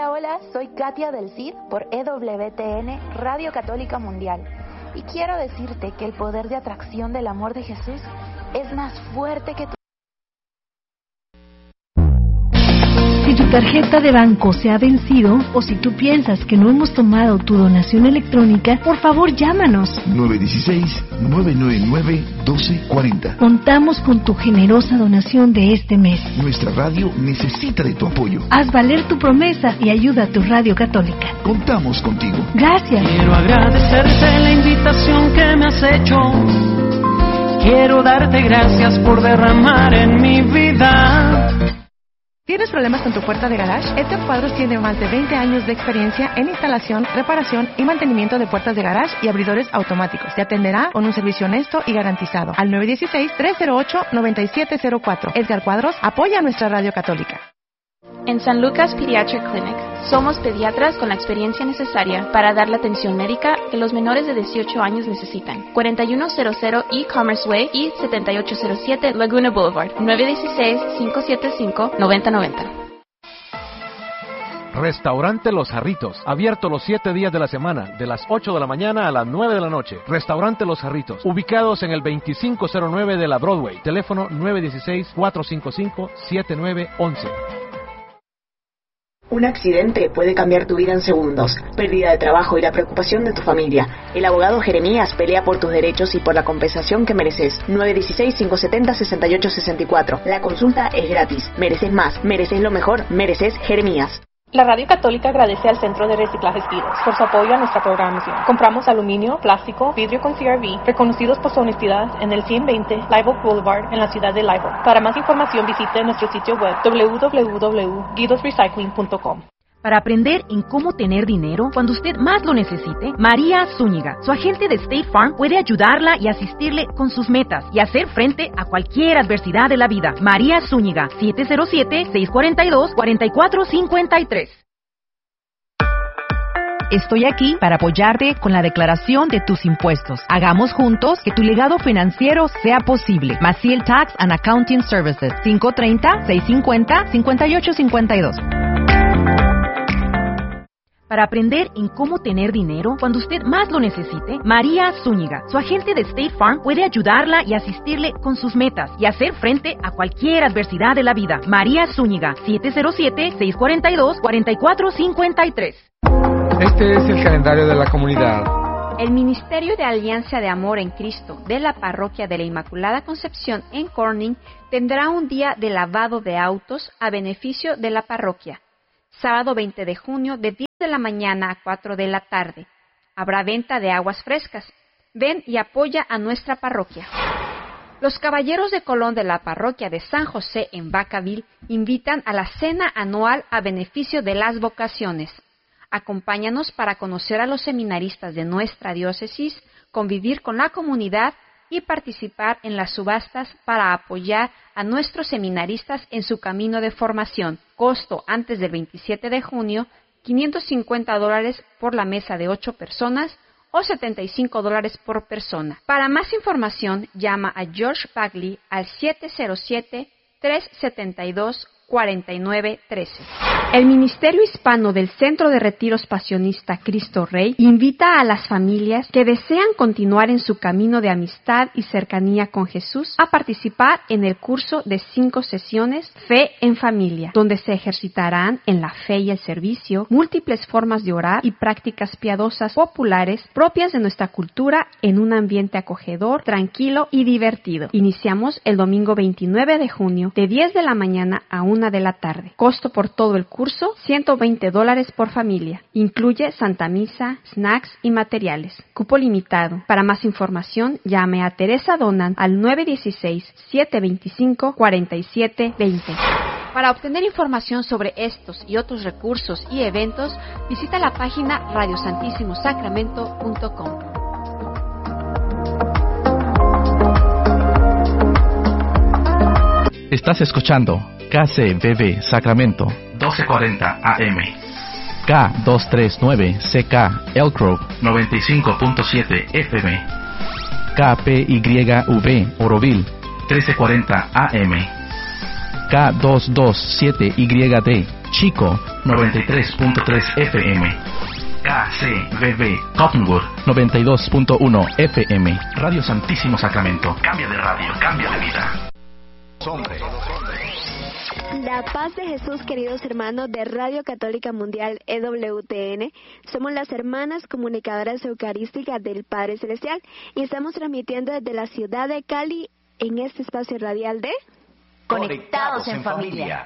Hola, soy Katia del CID por EWTN, Radio Católica Mundial. Y quiero decirte que el poder de atracción del amor de Jesús es más fuerte que tu... Si tu tarjeta de banco se ha vencido o si tú piensas que no hemos tomado tu donación electrónica, por favor llámanos. 916-999-1240. Contamos con tu generosa donación de este mes. Nuestra radio necesita de tu apoyo. Haz valer tu promesa y ayuda a tu radio católica. Contamos contigo. Gracias. Quiero agradecerte la invitación que me has hecho. Quiero darte gracias por derramar en mi vida. ¿Tienes problemas con tu puerta de garage? Edgar Cuadros tiene más de 20 años de experiencia en instalación, reparación y mantenimiento de puertas de garage y abridores automáticos. Te atenderá con un servicio honesto y garantizado. Al 916-308-9704. Edgar Cuadros apoya a nuestra radio católica. En San Lucas Pediatric Clinic, somos pediatras con la experiencia necesaria para dar la atención médica que los menores de 18 años necesitan. 4100 E-Commerce Way y 7807 Laguna Boulevard, 916-575-9090. Restaurante Los Jarritos, abierto los 7 días de la semana, de las 8 de la mañana a las 9 de la noche. Restaurante Los Jarritos, ubicados en el 2509 de la Broadway. Teléfono 916-455-7911. Un accidente puede cambiar tu vida en segundos, pérdida de trabajo y la preocupación de tu familia. El abogado Jeremías pelea por tus derechos y por la compensación que mereces. 916-570-6864. La consulta es gratis. Mereces más, mereces lo mejor, mereces Jeremías. La Radio Católica agradece al Centro de Reciclajes Vidas por su apoyo a nuestra programación. Compramos aluminio, plástico, vidrio con CRV, reconocidos por su honestidad en el 120 Live Oak Boulevard en la ciudad de Live Oak. Para más información visite nuestro sitio web www.guidosrecycling.com. Para aprender en cómo tener dinero cuando usted más lo necesite, María Zúñiga, su agente de State Farm, puede ayudarla y asistirle con sus metas y hacer frente a cualquier adversidad de la vida. María Zúñiga, 707-642-4453. Estoy aquí para apoyarte con la declaración de tus impuestos. Hagamos juntos que tu legado financiero sea posible. Maciel Tax and Accounting Services, 530-650-5852. Para aprender en cómo tener dinero cuando usted más lo necesite, María Zúñiga, su agente de State Farm, puede ayudarla y asistirle con sus metas y hacer frente a cualquier adversidad de la vida. María Zúñiga, 707-642-4453. Este es el calendario de la comunidad. El Ministerio de Alianza de Amor en Cristo de la Parroquia de la Inmaculada Concepción en Corning tendrá un día de lavado de autos a beneficio de la parroquia. Sábado 20 de junio de 10 de la mañana a 4 de la tarde. Habrá venta de aguas frescas. Ven y apoya a nuestra parroquia. Los Caballeros de Colón de la Parroquia de San José en Vacaville invitan a la cena anual a beneficio de las vocaciones. Acompáñanos para conocer a los seminaristas de nuestra diócesis, convivir con la comunidad y participar en las subastas para apoyar a nuestros seminaristas en su camino de formación. Costo antes del 27 de junio, $550 por la mesa de 8 personas o $75 por persona. Para más información, llama a George Bagley al 707-372-4913. El Ministerio Hispano del Centro de Retiros Pasionista Cristo Rey invita a las familias que desean continuar en su camino de amistad y cercanía con Jesús a participar en el curso de 5 sesiones Fe en Familia, donde se ejercitarán en la fe y el servicio múltiples formas de orar y prácticas piadosas populares propias de nuestra cultura en un ambiente acogedor, tranquilo y divertido. Iniciamos el domingo 29 de junio de 10 de la mañana a 1 de la tarde. Costo por todo el curso, $120 por familia. Incluye Santa Misa, snacks y materiales. Cupo limitado. Para más información, llame a Teresa Donan al 916-725-4720. Para obtener información sobre estos y otros recursos y eventos, visita la página radiosantissimosacramento.com. Estás escuchando KCBB Sacramento 1240 AM, K239CK Elk Grove 95.7 FM, KPYV Oroville 1340 AM, K227YD Chico 93.3 FM. KCBB Cottonwood 92.1 FM. Radio Santísimo Sacramento. Cambia de radio, cambia de vida. La paz de Jesús, queridos hermanos de Radio Católica Mundial EWTN. Somos las hermanas comunicadoras eucarísticas del Padre Celestial y estamos transmitiendo desde la ciudad de Cali en este espacio radial de Conectados en Familia.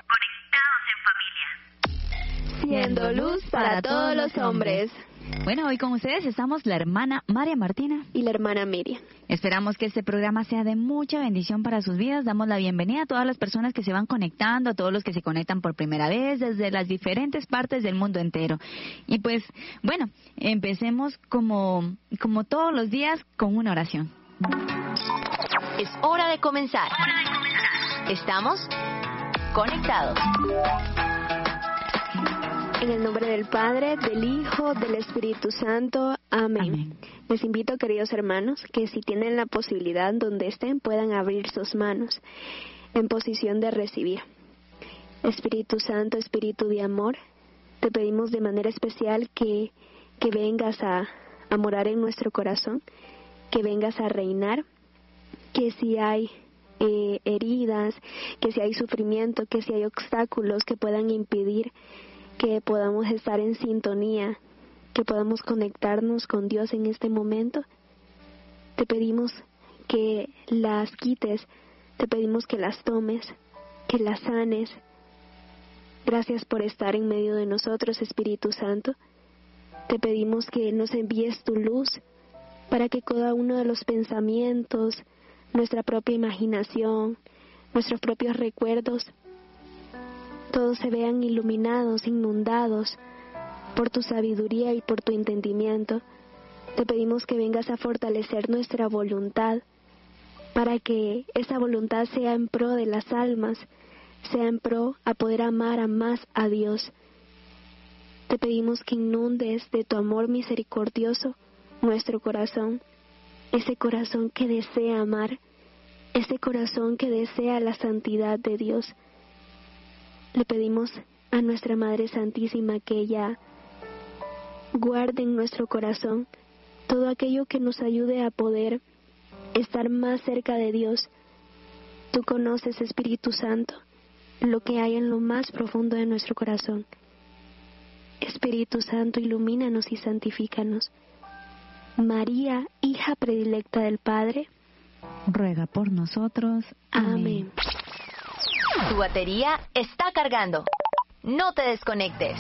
Siendo luz para todos los hombres. Bueno, hoy con ustedes estamos la hermana María Martina y la hermana Miriam. Esperamos que este programa sea de mucha bendición para sus vidas. Damos la bienvenida a todas las personas que se van conectando, a todos los que se conectan por primera vez desde las diferentes partes del mundo entero. Y pues, bueno, empecemos como todos los días con una oración. Es hora de comenzar. Estamos conectados. En el nombre del Padre, del Hijo, del Espíritu Santo. Amén. Les invito, queridos hermanos, que si tienen la posibilidad donde estén, puedan abrir sus manos en posición de recibir. Espíritu Santo, Espíritu de amor, te pedimos de manera especial que vengas a morar en nuestro corazón, que vengas a reinar, que si hay heridas, que si hay sufrimiento, que si hay obstáculos que puedan impedir que podamos estar en sintonía, que podamos conectarnos con Dios en este momento. Te pedimos que las quites, te pedimos que las tomes, que las sanes. Gracias por estar en medio de nosotros, Espíritu Santo. Te pedimos que nos envíes tu luz para que cada uno de los pensamientos, nuestra propia imaginación, nuestros propios recuerdos, todos se vean iluminados, inundados por tu sabiduría y por tu entendimiento. Te pedimos que vengas a fortalecer nuestra voluntad para que esa voluntad sea en pro de las almas, sea en pro a poder amar a más a Dios. Te pedimos que inundes de tu amor misericordioso nuestro corazón, ese corazón que desea amar, ese corazón que desea la santidad de Dios. Le pedimos a nuestra Madre Santísima que ella guarde en nuestro corazón todo aquello que nos ayude a poder estar más cerca de Dios. Tú conoces, Espíritu Santo, lo que hay en lo más profundo de nuestro corazón. Espíritu Santo, ilumínanos y santifícanos. María, hija predilecta del Padre, ruega por nosotros. Amén. Tu batería está cargando. No te desconectes.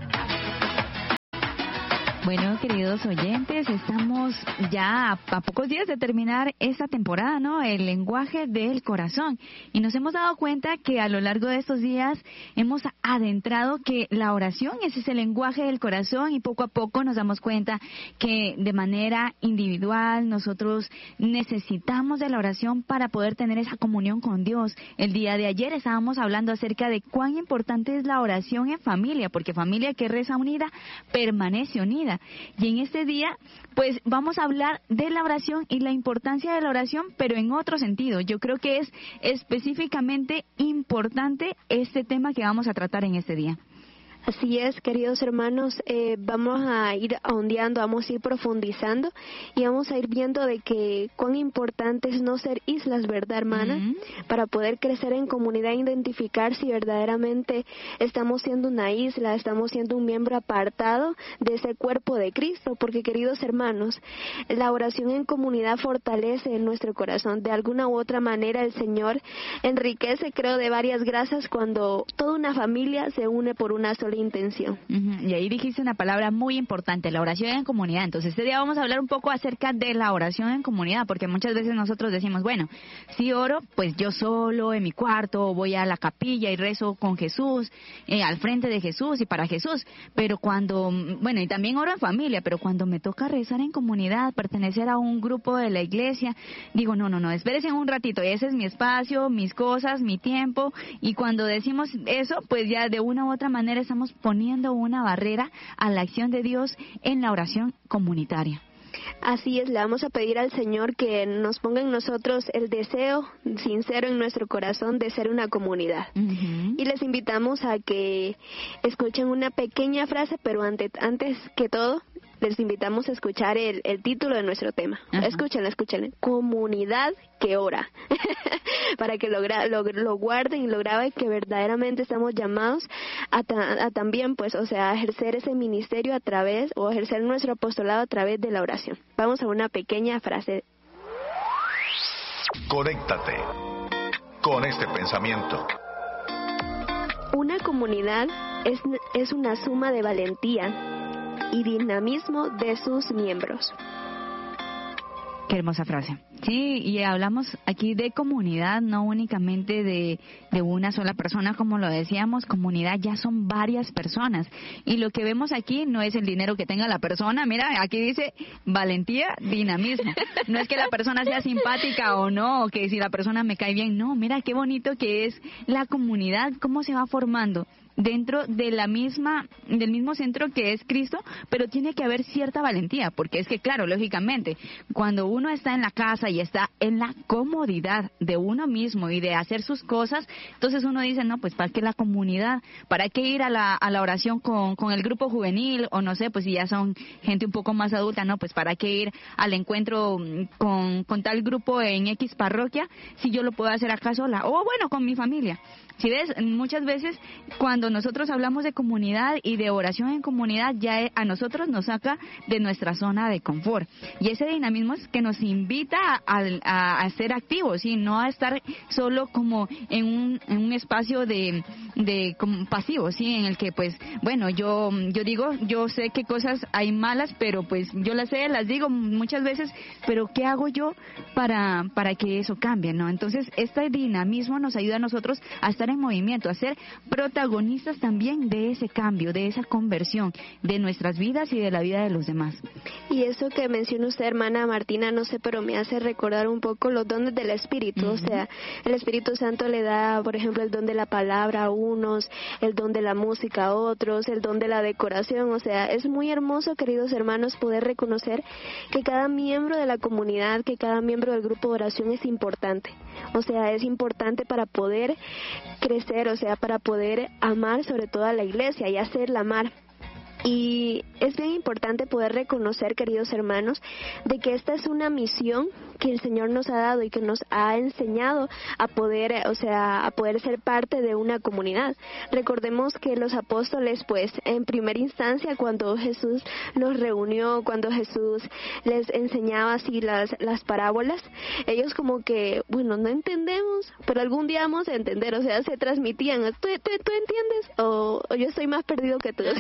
Bueno, queridos oyentes, estamos ya a pocos días de terminar esta temporada, ¿no? El lenguaje del corazón. Y nos hemos dado cuenta que a lo largo de estos días hemos adentrado que la oración es ese lenguaje del corazón y poco a poco nos damos cuenta que de manera individual nosotros necesitamos de la oración para poder tener esa comunión con Dios. El día de ayer estábamos hablando acerca de cuán importante es la oración en familia, porque familia que reza unida permanece unida. Y en este día, pues vamos a hablar de la oración y la importancia de la oración, pero en otro sentido. Yo creo que es específicamente importante este tema que vamos a tratar en este día. Así es, queridos hermanos, vamos a ir ahondeando, vamos a ir profundizando y vamos a ir viendo de que cuán importante es no ser islas, ¿verdad, hermana? Para poder crecer en comunidad e identificar si verdaderamente estamos siendo una isla, estamos siendo un miembro apartado de ese cuerpo de Cristo, porque, queridos hermanos, la oración en comunidad fortalece en nuestro corazón. De alguna u otra manera el Señor enriquece, creo, de varias gracias cuando toda una familia se une por una sola intención. Y ahí dijiste una palabra muy importante, la oración en comunidad. Entonces este día vamos a hablar un poco acerca de la oración en comunidad, porque muchas veces nosotros decimos, bueno, si oro, pues yo solo en mi cuarto, voy a la capilla y rezo con Jesús, al frente de Jesús y para Jesús, pero cuando, bueno, y también oro en familia, pero cuando me toca rezar en comunidad, pertenecer a un grupo de la iglesia, digo, no, espérense un ratito, ese es mi espacio, mis cosas, mi tiempo, y cuando decimos eso, pues ya de una u otra manera estamos poniendo una barrera a la acción de Dios en la oración comunitaria. Así es, le vamos a pedir al Señor que nos ponga en nosotros el deseo sincero en nuestro corazón de ser una comunidad. Y les invitamos a que escuchen una pequeña frase, pero antes que todo, les invitamos a escuchar el título de nuestro tema. Escúchenlo. Comunidad que ora. Para que lo guarden y lo graben, que verdaderamente estamos llamados a también, pues, o sea, a ejercer ese ministerio o ejercer nuestro apostolado a través de la oración. Vamos a una pequeña frase. Conéctate con este pensamiento. Una comunidad es una suma de valentía y dinamismo de sus miembros. Qué hermosa frase. Sí, y hablamos aquí de comunidad, no únicamente de una sola persona, como lo decíamos. Comunidad ya son varias personas. Y lo que vemos aquí no es el dinero que tenga la persona. Mira, aquí dice valentía, dinamismo. No es que la persona sea simpática o no, o que si la persona me cae bien. No, mira qué bonito que es la comunidad, cómo se va formando dentro de del mismo centro que es Cristo, pero tiene que haber cierta valentía, porque es que, claro, lógicamente, cuando uno está en la casa y está en la comodidad de uno mismo y de hacer sus cosas, entonces uno dice, no, pues ¿para qué la comunidad? ¿Para qué ir a la oración con el grupo juvenil? O no sé, pues si ya son gente un poco más adulta, no, pues ¿para qué ir al encuentro con tal grupo en X parroquia si yo lo puedo hacer acá sola? O bueno, con mi familia. Si ves, muchas veces cuando nosotros hablamos de comunidad y de oración en comunidad, ya a nosotros nos saca de nuestra zona de confort. Y ese dinamismo es que nos invita a ser activos, ¿sí? No a estar solo como en un espacio de como pasivo, ¿sí? En el que, pues, bueno, yo digo, yo sé qué cosas hay malas, pero pues yo las digo muchas veces, pero ¿qué hago yo para que eso cambie, ¿no? Entonces, este dinamismo nos ayuda a nosotros a estar en movimiento, a ser protagonistas también de ese cambio, de esa conversión de nuestras vidas y de la vida de los demás. Y eso que menciona usted, hermana Martina, no sé, pero me hace recordar un poco los dones del Espíritu. O sea, el Espíritu Santo le da, por ejemplo, el don de la palabra a unos, el don de la música a otros, el don de la decoración. O sea, es muy hermoso, queridos hermanos, poder reconocer que cada miembro de la comunidad, que cada miembro del grupo de oración es importante. O sea, es importante para poder crecer, o sea, para poder amar sobre todo a la iglesia y hacerla amar. Y es bien importante poder reconocer, queridos hermanos, de que esta es una misión que el Señor nos ha dado y que nos ha enseñado a poder, o sea, a poder ser parte de una comunidad. Recordemos que los apóstoles, pues, en primera instancia, cuando Jesús los reunió, cuando Jesús les enseñaba así las parábolas, ellos como que, bueno, no entendemos, pero algún día vamos a entender, o sea, se transmitían, ¿tú entiendes? O yo estoy más perdido que tú.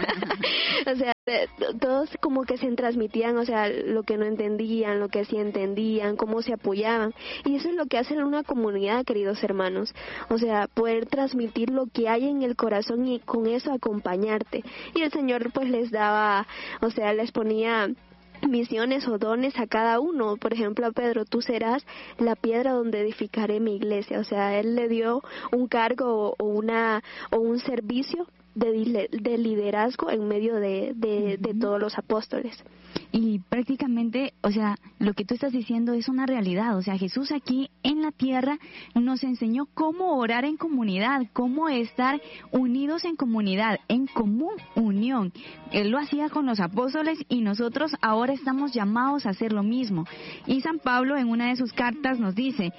O sea, todos como que se transmitían, o sea, lo que no entendían, lo que sí entendían, cómo se apoyaban. Y eso es lo que hace una comunidad, queridos hermanos. O sea, poder transmitir lo que hay en el corazón y con eso acompañarte. Y el Señor pues les daba, o sea, les ponía misiones o dones a cada uno. Por ejemplo, a Pedro, tú serás la piedra donde edificaré mi iglesia. O sea, él le dio un cargo o un servicio de liderazgo en medio de todos los apóstoles. Y prácticamente, o sea, lo que tú estás diciendo es una realidad. O sea, Jesús aquí en la tierra nos enseñó cómo orar en comunidad, cómo estar unidos en comunidad, en común unión. Él lo hacía con los apóstoles y nosotros ahora estamos llamados a hacer lo mismo. Y San Pablo en una de sus cartas nos dice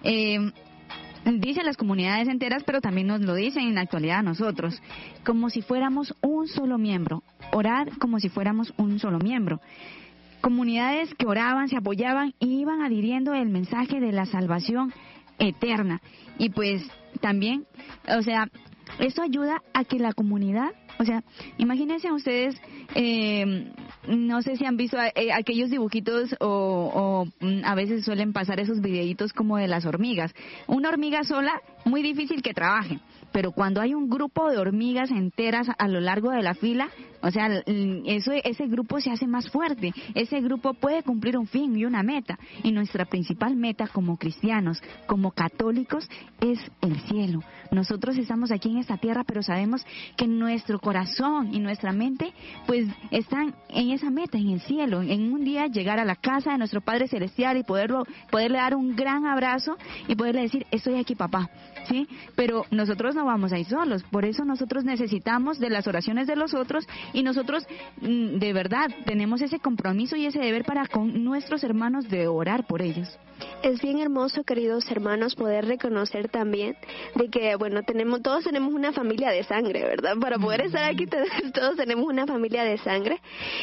las comunidades enteras, pero también nos lo dicen en la actualidad a nosotros, como si fuéramos un solo miembro, orar como si fuéramos un solo miembro. Comunidades que oraban, se apoyaban y iban adhiriendo el mensaje de la salvación eterna. Y pues también, o sea, esto ayuda a que la comunidad, o sea, imagínense ustedes, no sé si han visto aquellos dibujitos o a veces suelen pasar esos videitos como de las hormigas. Una hormiga sola muy difícil que trabaje. Pero cuando hay un grupo de hormigas enteras a lo largo de la fila, o sea, ese grupo se hace más fuerte. Ese grupo puede cumplir un fin y una meta. Y nuestra principal meta como cristianos, como católicos, es el cielo. Nosotros estamos aquí en esta tierra, pero sabemos que nuestro corazón y nuestra mente, pues, están en esa meta, en el cielo. En un día llegar a la casa de nuestro Padre Celestial y poderle dar un gran abrazo y poderle decir, estoy aquí, papá, ¿sí? Pero nosotros no vamos a ir solos. Por eso nosotros necesitamos de las oraciones de los otros, y nosotros de verdad tenemos ese compromiso y ese deber para con nuestros hermanos de orar por ellos. Es bien hermoso, queridos hermanos, poder reconocer también de que, bueno, todos tenemos una familia de sangre, ¿verdad? Para poder estar aquí todos tenemos una familia de sangre.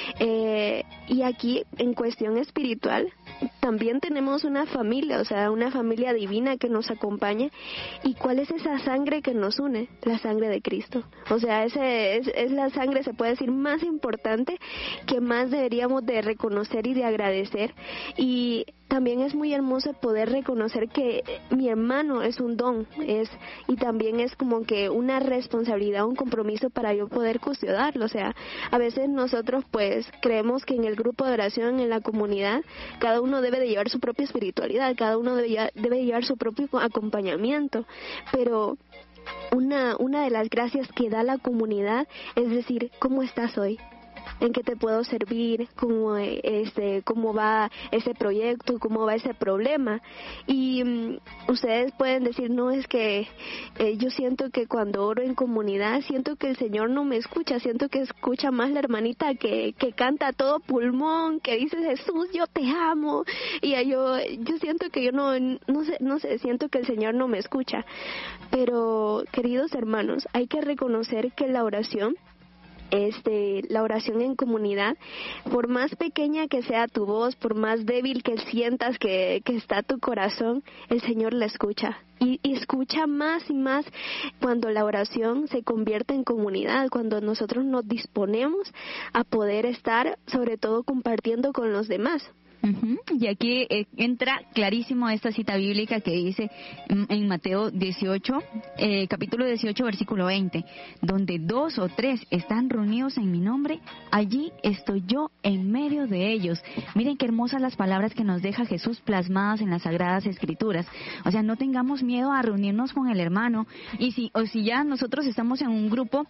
Y aquí, en cuestión espiritual, también tenemos una familia, o sea, una familia divina que nos acompaña. ¿Y cuál es esa sangre que nos une? La sangre de Cristo. O sea, es la sangre, se puede decir, más importante, que más deberíamos de reconocer y de agradecer. Y también es muy hermoso poder reconocer que mi hermano es un don, y también es como que una responsabilidad, un compromiso para yo poder custodiarlo. O sea, a veces nosotros pues creemos que en el grupo de oración, en la comunidad, cada uno debe de llevar su propia espiritualidad, cada uno debe llevar su propio acompañamiento, pero una de las gracias que da la comunidad es decir, ¿cómo estás hoy? ¿En qué te puedo servir? ¿Cómo va ese proyecto? ¿Cómo va ese problema? Y ustedes pueden decir, no, es que yo siento que cuando oro en comunidad, siento que el Señor no me escucha, siento que escucha más la hermanita que canta a todo pulmón, que dice, Jesús, yo te amo. Y yo siento que yo no sé, siento que el Señor no me escucha. Pero, queridos hermanos, hay que reconocer que la oración en comunidad, por más pequeña que sea tu voz, por más débil que sientas que está tu corazón, el Señor la escucha. Y escucha más y más cuando la oración se convierte en comunidad, cuando nosotros nos disponemos a poder estar, sobre todo, compartiendo con los demás. Y aquí entra clarísimo esta cita bíblica que dice en Mateo 18, capítulo 18, versículo 20, donde 2 o 3 están reunidos en mi nombre, allí estoy yo en medio de ellos. Miren qué hermosas las palabras que nos deja Jesús plasmadas en las Sagradas Escrituras. O sea, no tengamos miedo a reunirnos con el hermano, y si ya nosotros estamos en un grupo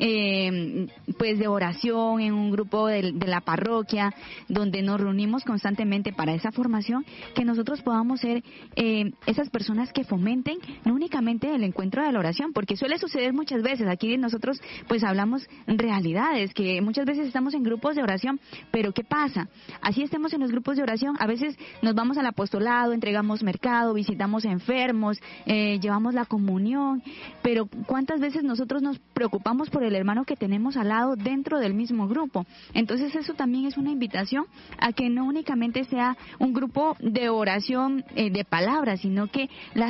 pues de oración, en un grupo de la parroquia, donde nos reunimos constantemente para esa formación, que nosotros podamos ser esas personas que fomenten no únicamente el encuentro de la oración, porque suele suceder muchas veces, aquí nosotros pues hablamos realidades, que muchas veces estamos en grupos de oración, pero ¿qué pasa? Así estemos en los grupos de oración, a veces nos vamos al apostolado, entregamos mercado, visitamos enfermos, llevamos la comunión, pero ¿cuántas veces nosotros nos preocupamos por el hermano que tenemos al lado dentro del mismo grupo? Entonces eso también es una invitación a que no únicamente sea un grupo de oración de palabras, sino que la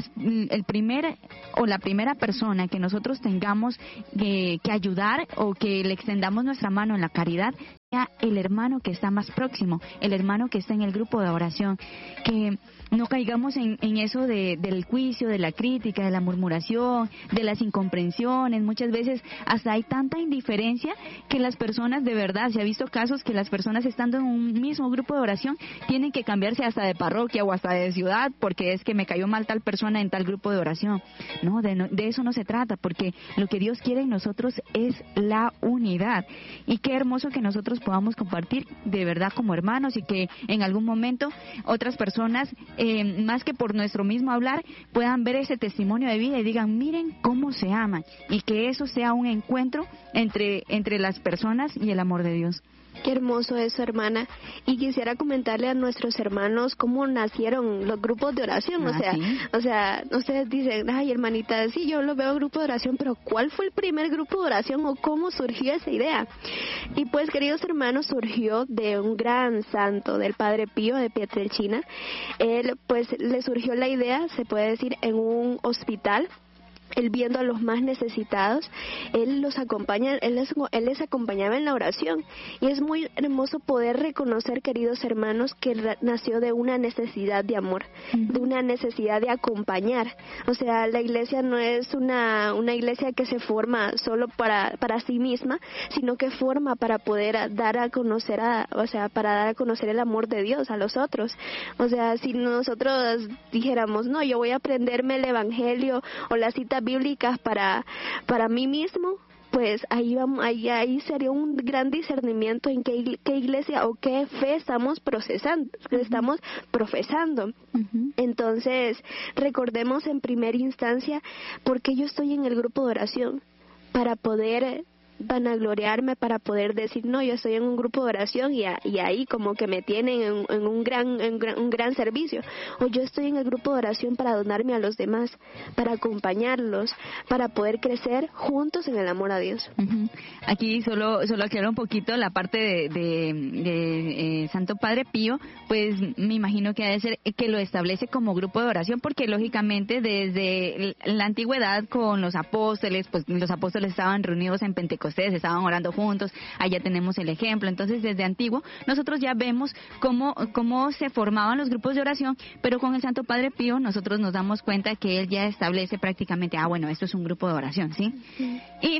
primera persona que nosotros tengamos que ayudar, o que le extendamos nuestra mano en la caridad, sea el hermano que está más próximo, el hermano que está en el grupo de oración, que no caigamos en eso del juicio, de la crítica, de la murmuración, de las incomprensiones. Muchas veces hasta hay tanta indiferencia que las personas, de verdad, se ha visto casos que las personas estando en un mismo grupo de oración tienen que cambiarse hasta de parroquia o hasta de ciudad porque es que me cayó mal tal persona en tal grupo de oración. No, de eso no se trata, porque lo que Dios quiere en nosotros es la unidad. Y qué hermoso que nosotros podamos compartir de verdad como hermanos, y que en algún momento otras personas, más que por nuestro mismo hablar, puedan ver ese testimonio de vida y digan, miren cómo se aman, y que eso sea un encuentro entre las personas y el amor de Dios. Qué hermoso eso, hermana. Y quisiera comentarle a nuestros hermanos cómo nacieron los grupos de oración. O sea, ustedes dicen, ay, hermanita, sí, yo lo veo grupo de oración, pero ¿cuál fue el primer grupo de oración o cómo surgió esa idea? Y pues, queridos hermanos, surgió de un gran santo, del Padre Pío de Pietrelcina. Él, pues, le surgió la idea, se puede decir, en un hospital. Él viendo a los más necesitados, Él los acompaña, Él les acompañaba en la oración. Y es muy hermoso poder reconocer, queridos hermanos, que nació de una necesidad de amor, de una necesidad de acompañar. O sea, la iglesia no es una iglesia que se forma solo para sí misma, sino que forma para poder dar a conocer para dar a conocer el amor de Dios a los otros. O sea, si nosotros dijéramos, no, yo voy a aprenderme el evangelio o las citas bíblicas para mí mismo, pues ahí sería un gran discernimiento en qué iglesia o qué fe estamos profesando. Entonces, recordemos en primera instancia por qué yo estoy en el grupo de oración, para poder vanagloriarme, para poder decir, no, yo estoy en un grupo de oración y ahí como que me tienen en un gran servicio, o yo estoy en el grupo de oración para donarme a los demás, para acompañarlos, para poder crecer juntos en el amor a Dios. Aquí solo aclaro un poquito la parte de Santo Padre Pío, pues me imagino que ha de ser que lo establece como grupo de oración, porque lógicamente desde la antigüedad con los apóstoles, pues los apóstoles estaban reunidos en Pentecostés, estaban orando juntos, allá tenemos el ejemplo. Entonces, desde antiguo, nosotros ya vemos cómo se formaban los grupos de oración, pero con el Santo Padre Pío nosotros nos damos cuenta que él ya establece prácticamente, bueno, esto es un grupo de oración, ¿sí? Y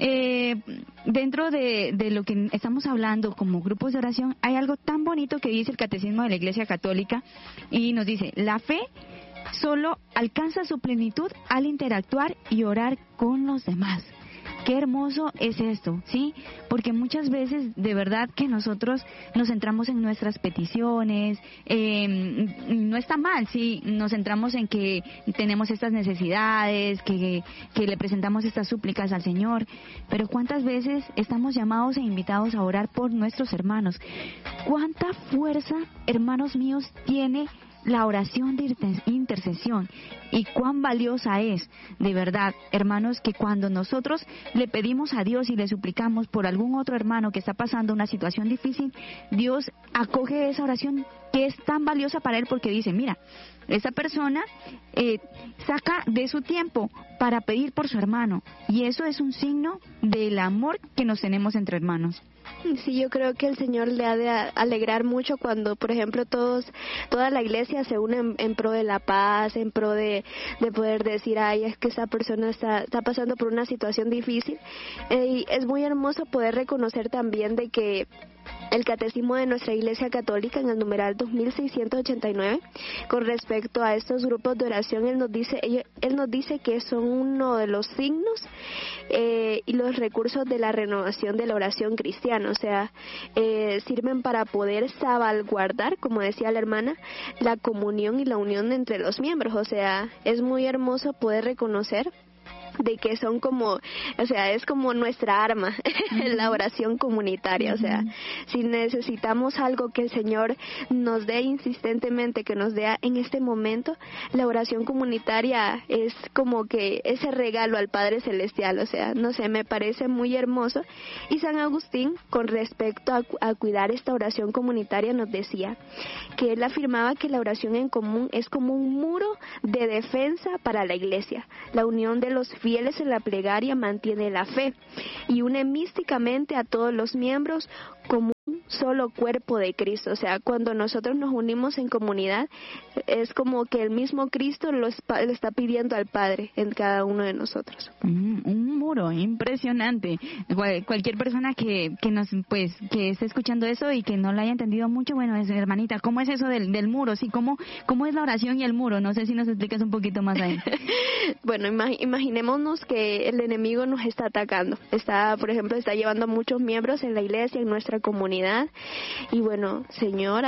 dentro de lo que estamos hablando como grupos de oración, hay algo tan bonito que dice el Catecismo de la Iglesia Católica, y nos dice, la fe solo alcanza su plenitud al interactuar y orar con los demás. Qué hermoso es esto, ¿sí? Porque muchas veces, de verdad, que nosotros nos centramos en nuestras peticiones, no está mal, ¿sí? Nos centramos en que tenemos estas necesidades, que le presentamos estas súplicas al Señor, pero ¿cuántas veces estamos llamados e invitados a orar por nuestros hermanos? ¿Cuánta fuerza, hermanos míos, tiene la oración de intercesión, y cuán valiosa es, de verdad, hermanos, que cuando nosotros le pedimos a Dios y le suplicamos por algún otro hermano que está pasando una situación difícil, Dios acoge esa oración que es tan valiosa para él, porque dice, mira, esa persona saca de su tiempo para pedir por su hermano, y eso es un signo del amor que nos tenemos entre hermanos. Sí, yo creo que el Señor le ha de alegrar mucho cuando, por ejemplo, toda la iglesia se une en pro de la paz, en pro de poder decir, ay, es que esa persona está pasando por una situación difícil. Y es muy hermoso poder reconocer también de que el Catecismo de nuestra Iglesia Católica, en el numeral 2689, con respecto a estos grupos de oración, él nos dice que son uno de los signos y los recursos de la renovación de la oración cristiana. O sea, sirven para poder salvaguardar, como decía la hermana, la comunión y la unión entre los miembros. O sea, es muy hermoso poder reconocer de que son como, o sea, es como nuestra arma, la oración comunitaria. O sea, si necesitamos algo que el Señor nos dé insistentemente, que nos dé en este momento, la oración comunitaria es como que ese regalo al Padre Celestial. O sea, no sé, me parece muy hermoso. Y San Agustín, con respecto a cuidar esta oración comunitaria, nos decía que él afirmaba que la oración en común es como un muro de defensa para la Iglesia. La unión de los fieles en la plegaria mantiene la fe y une místicamente a todos los miembros como un solo cuerpo de Cristo. O sea, cuando nosotros nos unimos en comunidad, es como que el mismo Cristo le está pidiendo al Padre en cada uno de nosotros. Un muro impresionante. Cualquier persona que esté escuchando eso y que no lo haya entendido mucho, bueno, hermanita, ¿cómo es eso del muro? Sí, ¿cómo es la oración y el muro? No sé si nos explicas un poquito más ahí. Bueno, imaginémonos que el enemigo nos está atacando. Por ejemplo, está llevando a muchos miembros en la iglesia, en nuestra comunidad. Y bueno, Señor,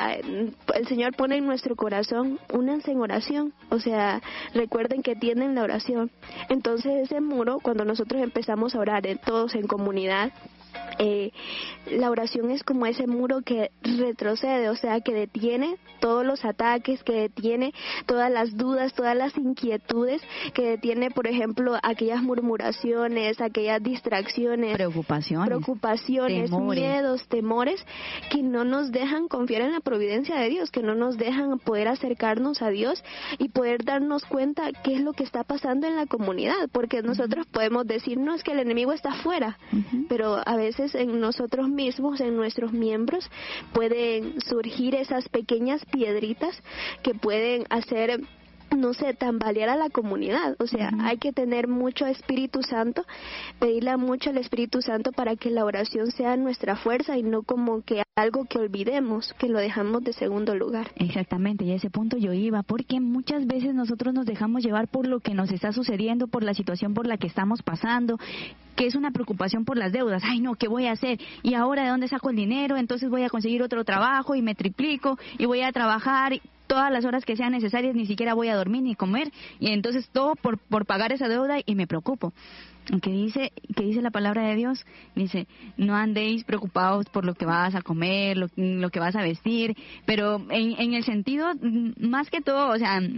el Señor pone en nuestro corazón, únanse en oración. O sea, recuerden que tienen la oración. Entonces ese muro, cuando nosotros empezamos a orar todos en comunidad, la oración es como ese muro que retrocede, o sea, que detiene todos los ataques, que detiene todas las dudas, todas las inquietudes, que detiene, por ejemplo, aquellas murmuraciones, aquellas distracciones, preocupaciones, miedos, temores, que no nos dejan confiar en la providencia de Dios, que no nos dejan poder acercarnos a Dios y poder darnos cuenta qué es lo que está pasando en la comunidad, porque nosotros podemos decir, no, es que el enemigo está afuera, pero a veces en nosotros mismos, en nuestros miembros, pueden surgir esas pequeñas piedritas que pueden hacer, no sé, tambalear a la comunidad. O sea, hay que tener mucho Espíritu Santo, pedirle mucho al Espíritu Santo para que la oración sea nuestra fuerza y no como que algo que olvidemos, que lo dejamos de segundo lugar. Exactamente, y a ese punto yo iba, porque muchas veces nosotros nos dejamos llevar por lo que nos está sucediendo, por la situación por la que estamos pasando, que es una preocupación por las deudas. Ay, no, ¿qué voy a hacer? ¿Y ahora de dónde saco el dinero? Entonces voy a conseguir otro trabajo y me triplico y voy a trabajar todas las horas que sean necesarias, ni siquiera voy a dormir ni comer, y entonces todo por pagar esa deuda, y me preocupo. ¿Qué dice la palabra de Dios? Dice, no andéis preocupados por lo que vas a comer, lo que vas a vestir, pero en el sentido, más que todo, o sea,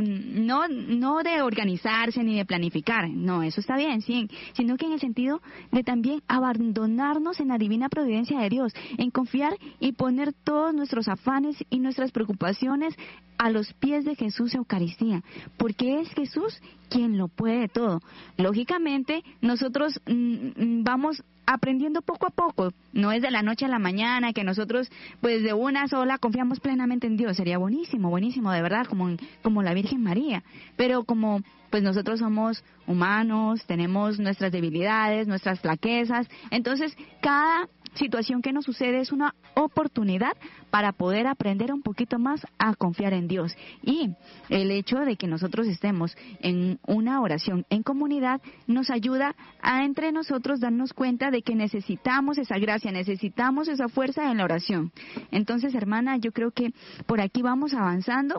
no de organizarse ni de planificar, no, eso está bien, sí, sino que en el sentido de también abandonarnos en la divina providencia de Dios, en confiar y poner todos nuestros afanes y nuestras preocupaciones a los pies de Jesús Eucaristía, porque es Jesús quien lo puede todo. Lógicamente, nosotros vamos aprendiendo poco a poco, no es de la noche a la mañana que nosotros pues de una sola confiamos plenamente en Dios. Sería buenísimo, de verdad, como la Virgen María, pero como pues nosotros somos humanos, tenemos nuestras debilidades, nuestras flaquezas, entonces cada situación que nos sucede es una oportunidad para poder aprender un poquito más a confiar en Dios. Y el hecho de que nosotros estemos en una oración en comunidad nos ayuda a entre nosotros darnos cuenta de que necesitamos esa gracia, necesitamos esa fuerza en la oración. Entonces, hermana, yo creo que por aquí vamos avanzando,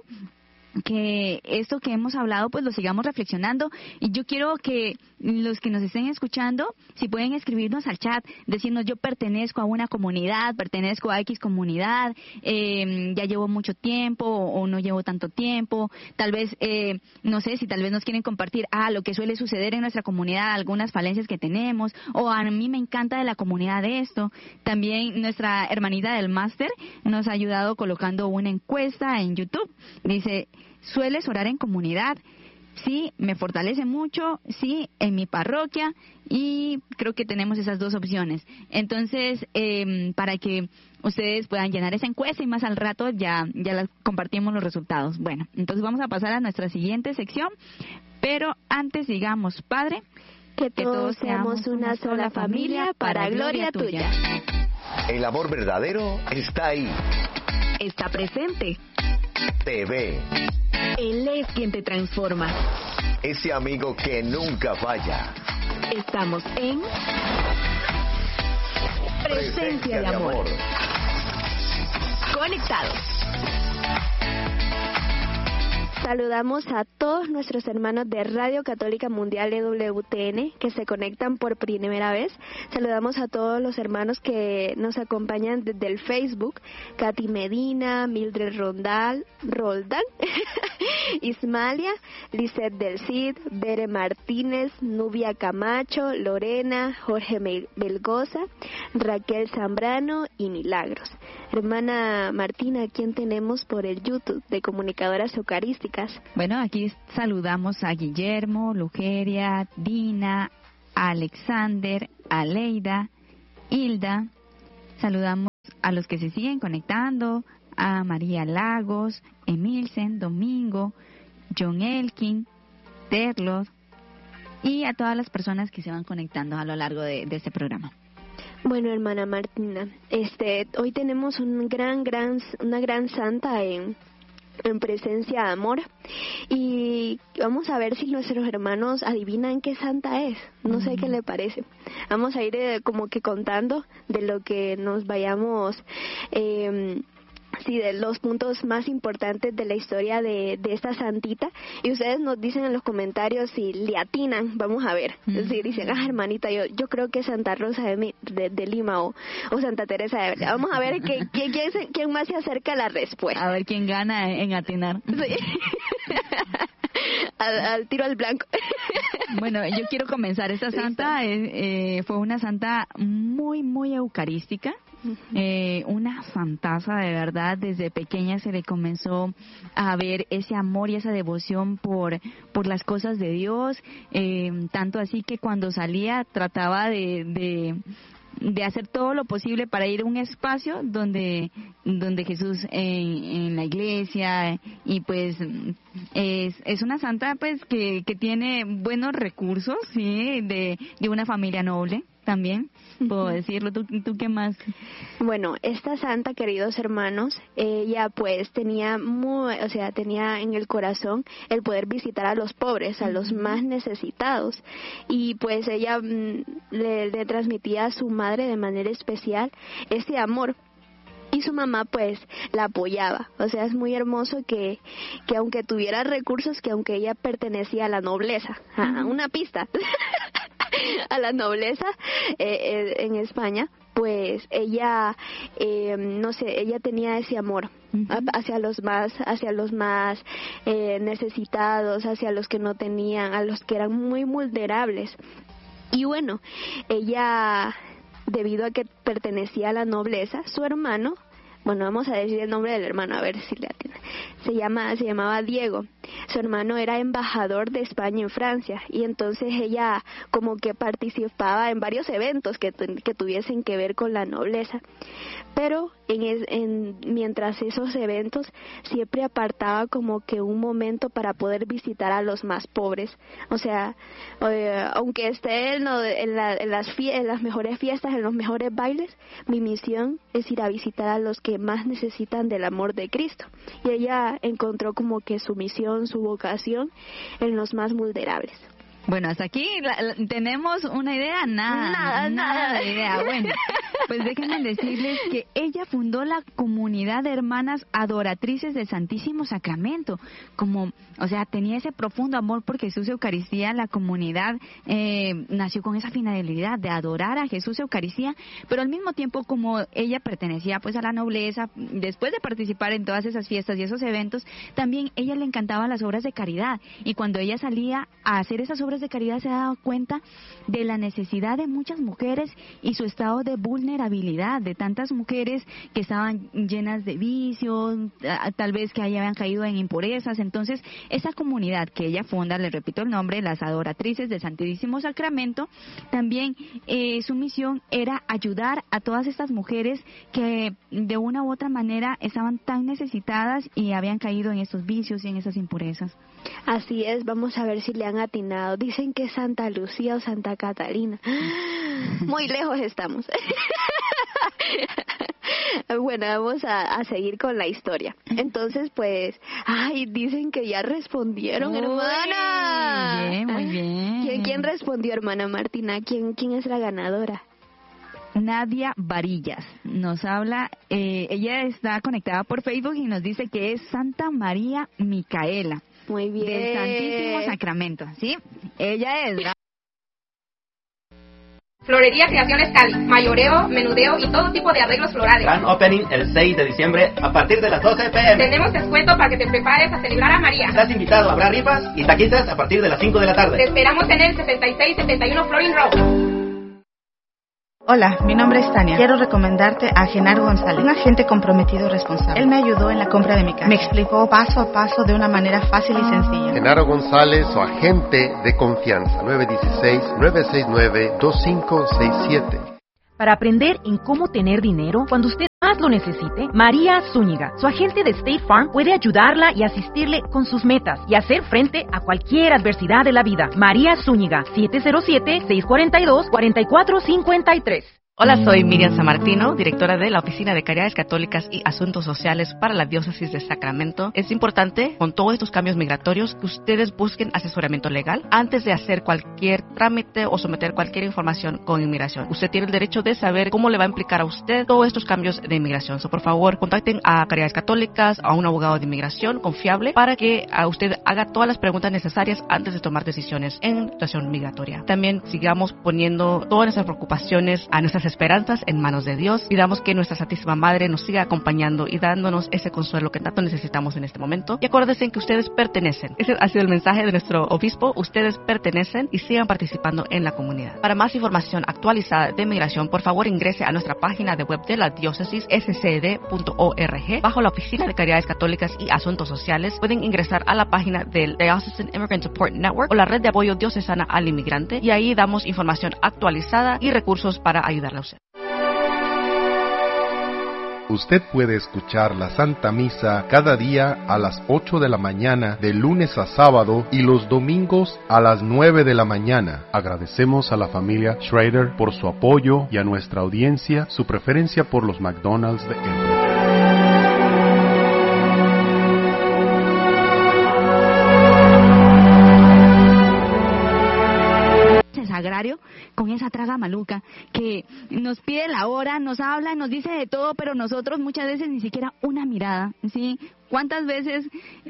que esto que hemos hablado pues lo sigamos reflexionando, y yo quiero que los que nos estén escuchando, si pueden escribirnos al chat, decirnos yo pertenezco a una comunidad, pertenezco a X comunidad, ya llevo mucho tiempo o no llevo tanto tiempo, tal vez, no sé, si tal vez nos quieren compartir lo que suele suceder en nuestra comunidad, algunas falencias que tenemos, o a mí me encanta de la comunidad de esto. También nuestra hermanita del máster nos ha ayudado colocando una encuesta en YouTube, dice, ¿sueles orar en comunidad? Sí, me fortalece mucho, sí, en mi parroquia, y creo que tenemos esas dos opciones. Entonces, para que ustedes puedan llenar esa encuesta y más al rato ya las compartimos los resultados. Bueno, entonces vamos a pasar a nuestra siguiente sección, pero antes digamos, Padre, que todos seamos una sola familia para gloria tuya. El amor verdadero está ahí. Está presente. Te ve. Él es quien te transforma. Ese amigo que nunca falla. Estamos en Presencia de Amor. Conectados. Saludamos a todos nuestros hermanos de Radio Católica Mundial EWTN que se conectan por primera vez. Saludamos a todos los hermanos que nos acompañan desde el Facebook: Katy Medina, Mildred Roldán, Ismalia, Lizeth del Cid, Bere Martínez, Nubia Camacho, Lorena, Jorge Belgoza, Raquel Zambrano y Milagros. Hermana Martina, ¿quién tenemos por el YouTube de Comunicadoras Eucarísticas? Bueno, aquí saludamos a Guillermo, Lugeria, Dina, Alexander, Aleida, Hilda. Saludamos a los que se siguen conectando, a María Lagos, Emilsen, Domingo, John Elkin, Terlot, y a todas las personas que se van conectando a lo largo de este programa. Bueno, hermana Martina, hoy tenemos una gran santa en Presencia de Amor, y vamos a ver si nuestros hermanos adivinan qué santa es. No sé qué le parece. Vamos a ir como que contando de lo que nos vayamos sí, de los puntos más importantes de la historia de esta santita, y ustedes nos dicen en los comentarios si le atinan. Vamos a ver, si dicen, hermanita, yo creo que Santa Rosa de Lima o Santa Teresa de Ávila. Vamos a ver quién más se acerca a la respuesta. A ver quién gana en atinar. Sí. al tiro al blanco. Bueno, yo quiero comenzar. Esta santa fue una santa muy, muy eucarística. Una santaza de verdad. Desde pequeña se le comenzó a ver ese amor y esa devoción por las cosas de Dios, tanto así que cuando salía trataba de hacer todo lo posible para ir a un espacio donde Jesús en la iglesia, y pues es una santa pues que tiene buenos recursos, sí, de una familia noble también, puedo decirlo. ¿Tú qué más? Bueno, esta santa, queridos hermanos, ella pues tenía en el corazón el poder visitar a los pobres, a los más necesitados, y pues ella le transmitía a su madre de manera especial este amor. Y su mamá pues la apoyaba. O sea, es muy hermoso que aunque tuviera recursos, que aunque ella pertenecía a la nobleza, una pista, a la nobleza en España, pues ella, ella tenía ese amor hacia los más necesitados, hacia los que no tenían, a los que eran muy vulnerables. Y bueno, ella, debido a que pertenecía a la nobleza, su hermano, bueno, vamos a decir el nombre del hermano, a ver si le atiende. Se llamaba Diego. Su hermano era embajador de España en Francia, y entonces ella como que participaba en varios eventos que tuviesen que ver con la nobleza. Pero mientras esos eventos siempre apartaba como que un momento para poder visitar a los más pobres. O sea, aunque esté en las mejores fiestas, en los mejores bailes, mi misión es ir a visitar a los que más necesitan del amor de Cristo. Y ella encontró como que su misión, su vocación en los más vulnerables. Bueno, hasta aquí tenemos una idea, nada de idea. Bueno, pues déjenme decirles que ella fundó la comunidad de hermanas adoratrices del Santísimo Sacramento. Tenía ese profundo amor por Jesús Eucaristía. La comunidad nació con esa finalidad de adorar a Jesús Eucaristía, pero al mismo tiempo, como ella pertenecía pues a la nobleza, después de participar en todas esas fiestas y esos eventos, también ella le encantaban las obras de caridad, y cuando ella salía a hacer esas obras de caridad se daba cuenta de la necesidad de muchas mujeres y su estado de vulnerabilidad, de tantas mujeres que estaban llenas de vicios, tal vez que habían caído en impurezas. Entonces esa comunidad que ella funda, le repito el nombre, las adoratrices del Santísimo Sacramento, también su misión era ayudar a todas estas mujeres que de una u otra manera estaban tan necesitadas y habían caído en estos vicios y en esas impurezas. Así es, vamos a ver si le han atinado. Dicen que Santa Lucía o Santa Catalina. Muy lejos estamos. Bueno, vamos a seguir con la historia. Entonces, pues, dicen que ya respondieron, hermana. Muy bien. ¿Quién respondió, hermana Martina? ¿Quién es la ganadora? Nadia Varillas nos habla, ella está conectada por Facebook y nos dice que es Santa María Micaela. Muy bien. Del Santísimo Sacramento, ¿sí? Ella es la... Florería Creaciones Cali, mayoreo, menudeo y todo tipo de arreglos florales. Gran opening el 6 de diciembre a partir de las 12 p.m. Tenemos descuento para que te prepares a celebrar a María. Estás invitado, habrá rifas y taquitas a partir de las 5 de la tarde. Te esperamos en el 7671 Florin Road. Hola, mi nombre es Tania. Quiero recomendarte a Genaro González, un agente comprometido y responsable. Él me ayudó en la compra de mi casa. Me explicó paso a paso de una manera fácil y sencilla. Genaro González, su agente de confianza, 916-969-2567. Para aprender en cómo tener dinero cuando usted más lo necesite, María Zúñiga, su agente de State Farm, puede ayudarla y asistirle con sus metas y hacer frente a cualquier adversidad de la vida. María Zúñiga, 707-642-4453. Hola, soy Miriam Sammartino, directora de la Oficina de Caridades Católicas y Asuntos Sociales para la Diócesis de Sacramento. Es importante, con todos estos cambios migratorios, que ustedes busquen asesoramiento legal antes de hacer cualquier trámite o someter cualquier información con inmigración. Usted tiene el derecho de saber cómo le va a implicar a usted todos estos cambios de inmigración. Por favor, contacten a Caridades Católicas, a un abogado de inmigración confiable, para que usted haga todas las preguntas necesarias antes de tomar decisiones en situación migratoria. También sigamos poniendo todas nuestras preocupaciones, a nuestras esperanzas en manos de Dios. Pidamos que nuestra Santísima Madre nos siga acompañando y dándonos ese consuelo que tanto necesitamos en este momento. Y acuérdense que ustedes pertenecen. Ese ha sido el mensaje de nuestro obispo. Ustedes pertenecen y sigan participando en la comunidad. Para más información actualizada de migración, por favor ingrese a nuestra página de web de la diócesis, scd.org. Bajo la Oficina de Caridades Católicas y Asuntos Sociales, pueden ingresar a la página del Diocesan Immigrant Support Network o la red de apoyo diocesana al inmigrante, y ahí damos información actualizada y recursos para ayudarle a usted. Usted puede escuchar la Santa Misa cada día a las 8 de la mañana, de lunes a sábado, y los domingos a las 9 de la mañana. Agradecemos a la familia Schrader por su apoyo y a nuestra audiencia su preferencia por los McDonald's de Embry. Sagrario, con esa traga maluca que nos pide la hora, nos habla, nos dice de todo, pero nosotros muchas veces ni siquiera una mirada, ¿sí? ¿Cuántas veces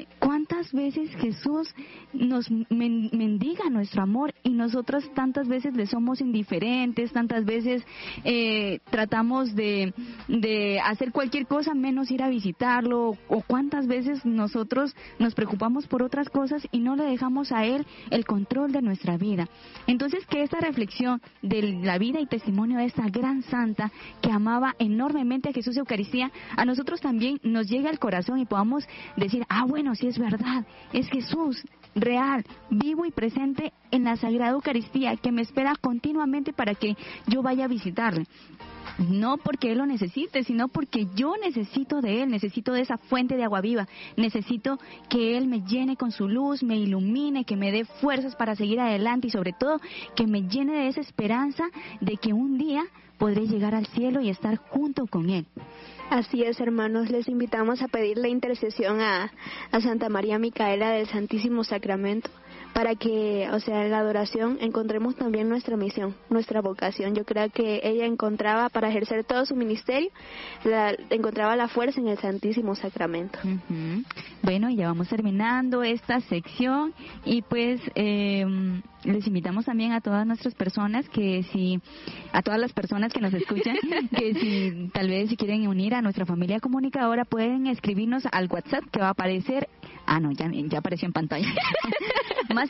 Jesús nos mendiga nuestro amor y nosotros tantas veces le somos indiferentes, tantas veces tratamos de hacer cualquier cosa menos ir a visitarlo, o cuántas veces nosotros nos preocupamos por otras cosas y no le dejamos a Él el control de nuestra vida? Entonces, que esta reflexión de la vida y testimonio de esta gran santa que amaba enormemente a Jesús de Eucaristía, a nosotros también nos llegue al corazón y podamos decir, bueno, sí es verdad, es Jesús real, vivo y presente en la Sagrada Eucaristía, que me espera continuamente para que yo vaya a visitarle. No porque Él lo necesite, sino porque yo necesito de Él, necesito de esa fuente de agua viva, necesito que Él me llene con su luz, me ilumine, que me dé fuerzas para seguir adelante y sobre todo que me llene de esa esperanza de que un día podré llegar al cielo y estar junto con Él. Así es, hermanos, les invitamos a pedir la intercesión a Santa María Micaela del Santísimo Sacramento, para que, en la adoración encontremos también nuestra misión, nuestra vocación. Yo creo que ella encontraba, para ejercer todo su ministerio, encontraba la fuerza en el Santísimo Sacramento. Uh-huh. Bueno, ya vamos terminando esta sección y pues les invitamos también a todas nuestras personas a todas las personas que nos escuchan, que si tal vez si quieren unir a nuestra familia comunicadora, pueden escribirnos al WhatsApp que va a aparecer. Ya apareció en pantalla. Más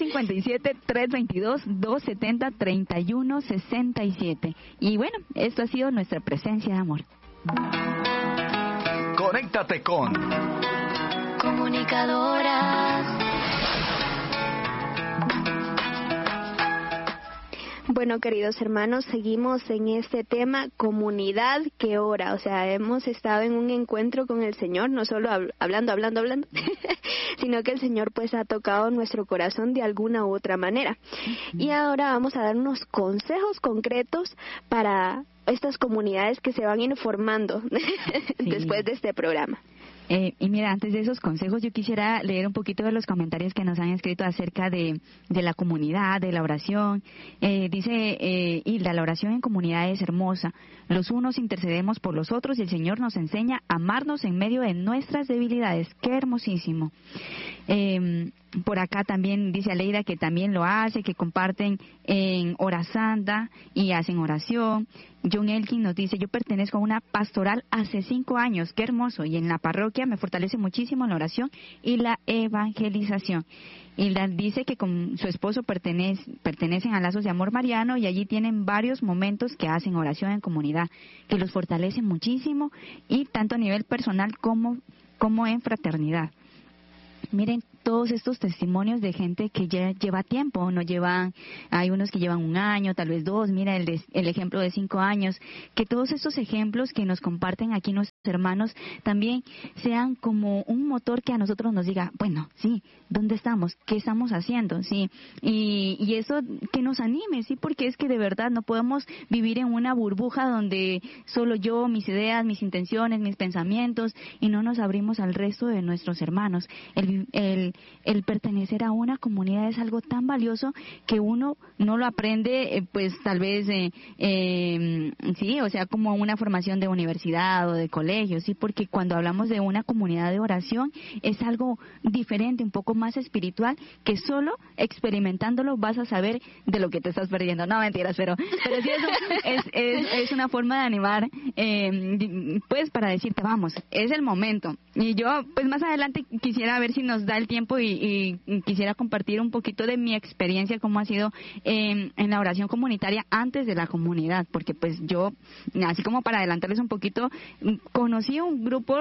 57-322-270-3167. Y bueno, esto ha sido nuestra presencia de amor. Conéctate con Comunicadoras. Bueno, queridos hermanos, seguimos en este tema, comunidad que ora. Hemos estado en un encuentro con el Señor, no solo hablando, sino que el Señor pues ha tocado nuestro corazón de alguna u otra manera. Y ahora vamos a dar unos consejos concretos para estas comunidades que se van a ir formando después de este programa. Y mira, antes de esos consejos yo quisiera leer un poquito de los comentarios que nos han escrito acerca de la comunidad, de la oración. Dice Hilda, la oración en comunidad es hermosa. Los unos intercedemos por los otros y el Señor nos enseña a amarnos en medio de nuestras debilidades. ¡Qué hermosísimo! Por acá también dice Aleida que también lo hace, que comparten en Hora Santa y hacen oración. John Elkin nos dice, yo pertenezco a una pastoral hace 5 años, qué hermoso, y en la parroquia me fortalece muchísimo en la oración y la evangelización. Hilda dice que con su esposo pertenecen a Lazos de Amor Mariano y allí tienen varios momentos que hacen oración en comunidad, que los fortalecen muchísimo y tanto a nivel personal como en fraternidad. Miren todos estos testimonios de gente que ya lleva tiempo, hay unos que llevan 1 año, tal vez 2, mira el ejemplo de 5 años, que todos estos ejemplos que nos comparten aquí nuestros hermanos también sean como un motor que a nosotros nos diga, bueno, sí, ¿dónde estamos? ¿Qué estamos haciendo? Sí, y eso que nos anime, sí, porque es que de verdad no podemos vivir en una burbuja donde solo yo, mis ideas, mis intenciones, mis pensamientos, y no nos abrimos al resto de nuestros hermanos. El pertenecer a una comunidad es algo tan valioso que uno no lo aprende, pues tal vez, sí, o sea, como una formación de universidad o de colegio, sí, porque cuando hablamos de una comunidad de oración es algo diferente, un poco más espiritual, que solo experimentándolo vas a saber de lo que te estás perdiendo. No, mentiras, pero sí es una forma de animar, pues para decirte, vamos, es el momento. Y yo, pues más adelante quisiera ver si nos da el tiempo y quisiera compartir un poquito de mi experiencia, cómo ha sido en la oración comunitaria antes de la comunidad, porque pues yo, así como para adelantarles un poquito, conocí un grupo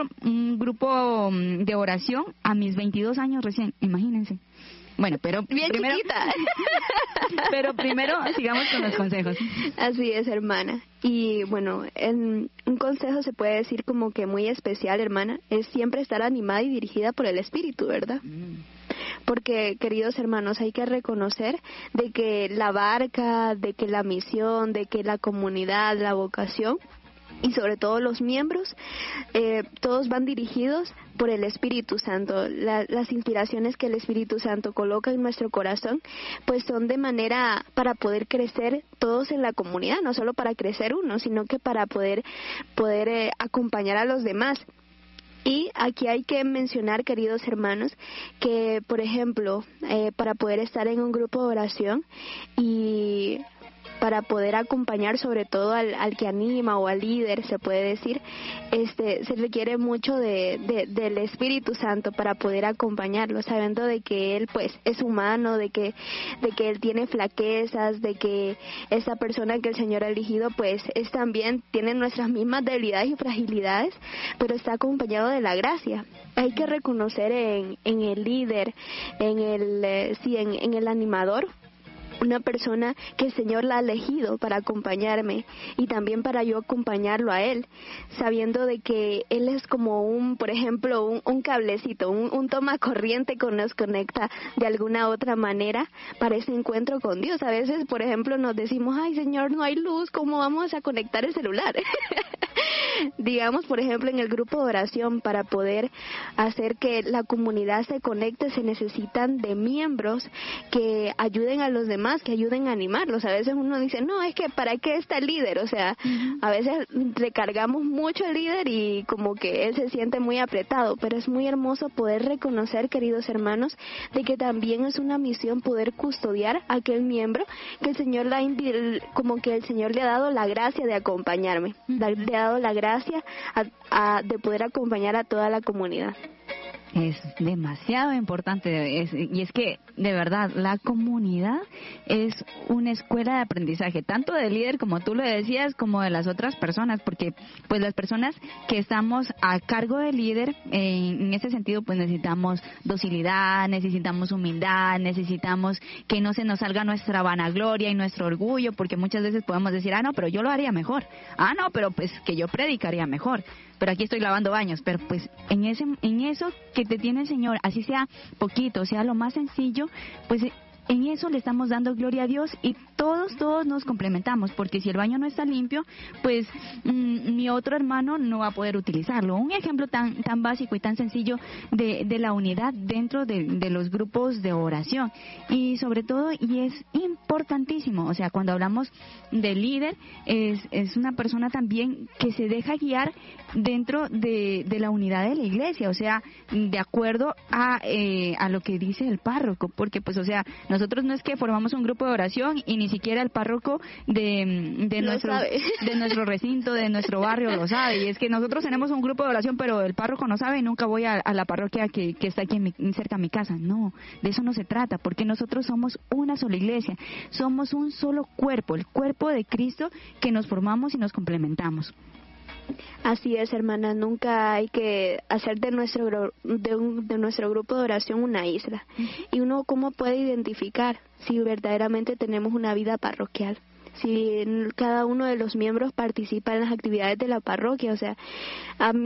de oración a mis 22 años recién, imagínense. Bueno, pero bien primero, chiquita. Pero primero sigamos con los consejos. Así es, hermana. Y bueno, un consejo se puede decir como que muy especial, hermana, es siempre estar animada y dirigida por el Espíritu, ¿verdad? Porque, queridos hermanos, hay que reconocer de que la barca, de que la misión, de que la comunidad, la vocación y sobre todo los miembros, todos van dirigidos por el Espíritu Santo. Las inspiraciones que el Espíritu Santo coloca en nuestro corazón, pues son de manera para poder crecer todos en la comunidad, no solo para crecer uno, sino que para poder acompañar a los demás. Y aquí hay que mencionar, queridos hermanos, que, por ejemplo, para poder estar en un grupo de oración y para poder acompañar sobre todo al que anima o al líder, se puede decir, se requiere mucho del Espíritu Santo para poder acompañarlo, sabiendo de que él pues es humano, de que él tiene flaquezas, de que esa persona que el Señor ha elegido pues es también, tiene nuestras mismas debilidades y fragilidades, pero está acompañado de la gracia. Hay que reconocer en el líder, en el animador, una persona que el Señor la ha elegido para acompañarme y también para yo acompañarlo a Él, sabiendo de que Él es como por ejemplo, un cablecito, un toma corriente que nos conecta de alguna otra manera para ese encuentro con Dios. A veces, por ejemplo, nos decimos, ay Señor, no hay luz, ¿cómo vamos a conectar el celular? Digamos, por ejemplo, en el grupo de oración, para poder hacer que la comunidad se conecte, se necesitan de miembros que ayuden a los demás, que ayuden a animarlos. A veces uno dice, no, es que ¿para qué está el líder? O sea, a veces recargamos mucho al líder y como que él se siente muy apretado, pero es muy hermoso poder reconocer, queridos hermanos, de que también es una misión poder custodiar a aquel miembro que el Señor como que el Señor le ha dado la gracia de acompañarme, le ha dado la gracia de poder acompañar a toda la comunidad. Es demasiado importante, y es que, de verdad, la comunidad es una escuela de aprendizaje, tanto del líder, como tú lo decías, como de las otras personas, porque pues las personas que estamos a cargo del líder, en ese sentido, pues necesitamos docilidad, necesitamos humildad, necesitamos que no se nos salga nuestra vanagloria y nuestro orgullo, porque muchas veces podemos decir, no, pero yo lo haría mejor, no, pero pues que yo predicaría mejor, pero aquí estoy lavando baños, pero pues en eso que te tiene el Señor, así sea poquito, sea lo más sencillo, pues en eso le estamos dando gloria a Dios y todos nos complementamos, porque si el baño no está limpio, pues mi otro hermano no va a poder utilizarlo. Un ejemplo tan básico y tan sencillo de la unidad dentro de los grupos de oración, y sobre todo, y es importantísimo, o sea, cuando hablamos de líder, es una persona también que se deja guiar dentro de la unidad de la iglesia, o sea, de acuerdo a lo que dice el párroco, porque pues, o sea, nosotros no es que formamos un grupo de oración y ni siquiera el párroco de nuestro recinto, de nuestro barrio lo sabe, y es que nosotros tenemos un grupo de oración, pero el párroco no sabe y nunca voy a la parroquia que está aquí cerca de mi casa. No, de eso no se trata, porque nosotros somos una sola iglesia, somos un solo cuerpo, el cuerpo de Cristo, que nos formamos y nos complementamos. Así es, hermana, nunca hay que hacer de nuestro grupo de oración una isla. Y uno, ¿cómo puede identificar si verdaderamente tenemos una vida parroquial? Si cada uno de los miembros participa en las actividades de la parroquia, o sea, a mí